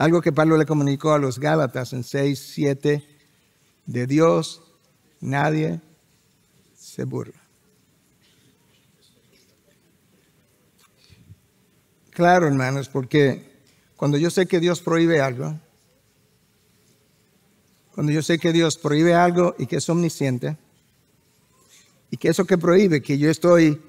Algo que Pablo le comunicó a los Gálatas en 6:7. De Dios nadie se burla. Claro, hermanos, porque cuando yo sé que Dios prohíbe algo, y que es omnisciente, y que eso que prohíbe, que yo estoy